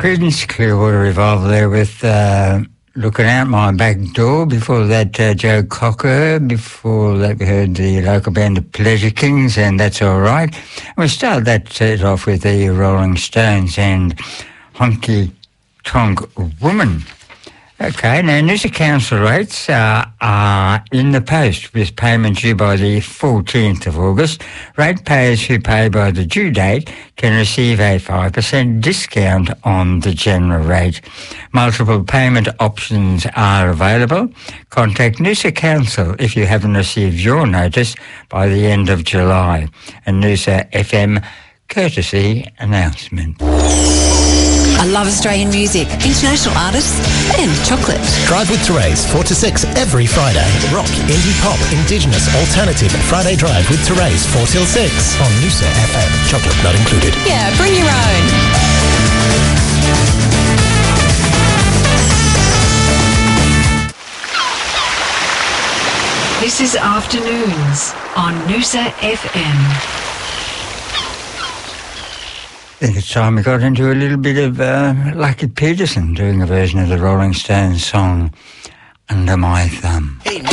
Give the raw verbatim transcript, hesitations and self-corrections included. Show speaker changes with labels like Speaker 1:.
Speaker 1: Creedence Clearwater Revival there with uh, Looking Out My Back Door. Before that, uh, Joe Cocker. Before that, we heard the local band, the Pleasure Kings, and That's All Right. And we started that set off with the Rolling Stones and Honky Tonk Woman. Okay, now Noosa Council rates uh, are in the post with payment due by the fourteenth of August. Ratepayers who pay by the due date can receive a five percent discount on the general rate. Multiple payment options are available. Contact Noosa Council if you haven't received your notice by the end of July. A Noosa F M courtesy announcement.
Speaker 2: I love Australian music, international artists, and chocolate.
Speaker 3: Drive with Therese, four to six every Friday. Rock, indie pop, indigenous, alternative. Friday Drive with Therese, four till six on Noosa F M. Chocolate not included.
Speaker 2: Yeah, bring your own.
Speaker 4: This is Afternoons on Noosa F M.
Speaker 1: I think it's time we got into a little bit of uh, Lucky Peterson doing a version of the Rolling Stones song Under My Thumb.
Speaker 5: Hey,